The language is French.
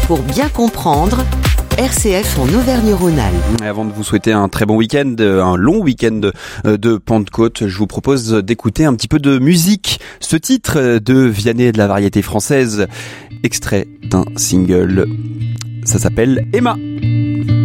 Pour bien comprendre, RCF en Auvergne-Rhône-Alpes. Et avant de vous souhaiter un très bon week-end, un long week-end de Pentecôte, je vous propose d'écouter un petit peu de musique. Ce titre de Vianney de la variété française, extrait d'un single, ça s'appelle Emma.